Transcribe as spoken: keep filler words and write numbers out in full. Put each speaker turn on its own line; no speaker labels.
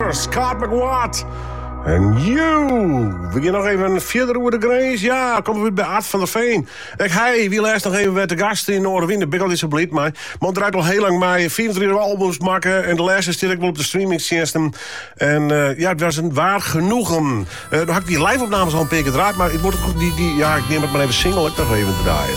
Scott McWatt. En you. We gaan nog even verder over de grens. Ja, komen we bij Art van der Veen. Ik hey, wie laatst nog even met de gasten in Noorderwind. Ik ben al iets verblijd, maar man draait al heel lang mee. vierentwintig albums maken. En de laatste stil ik wel op de streamingsysteem. En uh, ja, het was een waar genoegen. Uh, dan had ik die live-opnames al een paar keer gedraaid. Maar ik, word, die, die, ja, ik neem het maar even single. Ik nog even draaien.